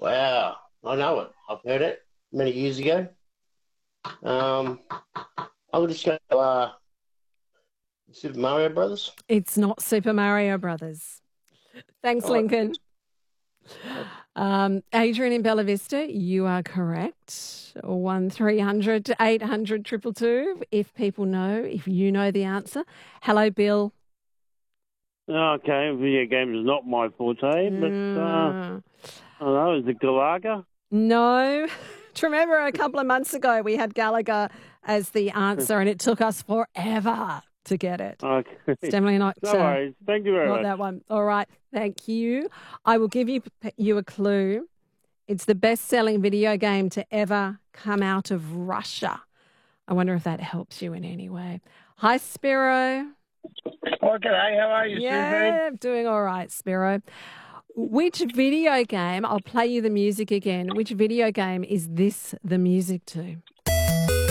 Wow, I know it. I've heard it many years ago. Um, I would just go Super Mario Brothers. It's not Super Mario Brothers. Thanks, Oh, Lincoln. Adrian in Bella Vista, you are correct. 1300 800 222 if people know, if you know the answer. Hello, Bill. Okay, video games is not my forte, but I don't know, is it Galaga? No. Do you remember a couple of months ago we had Gallagher as the answer and it took us forever to get it. Okay. It's definitely not, No worries. Thank you very not much. that one. All right. Thank you. I will give you a clue. It's the best-selling video game to ever come out of Russia. I wonder if that helps you in any way. Hi, Spiro. Oh, g'day. How are you, Yeah, I'm doing all right, Spiro. Which video game, I'll play you the music again, which video game is this the music to?